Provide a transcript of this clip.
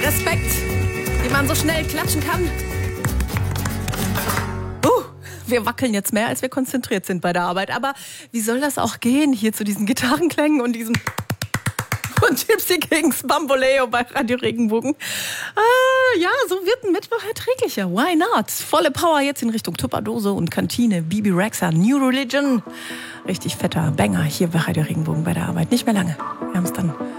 Respekt, wie man so schnell klatschen kann. Wir wackeln jetzt mehr, als wir konzentriert sind bei der Arbeit. Aber wie soll das auch gehen, hier zu diesen Gitarrenklängen und diesem von Gypsy Kings Bamboleo bei Radio Regenbogen? Ja, so wird ein Mittwoch erträglicher. Why not? Volle Power jetzt in Richtung Tupperdose und Kantine. Bibi Rexha, New Religion. Richtig fetter Banger hier bei Radio Regenbogen bei der Arbeit. Nicht mehr lange. Wir haben es dann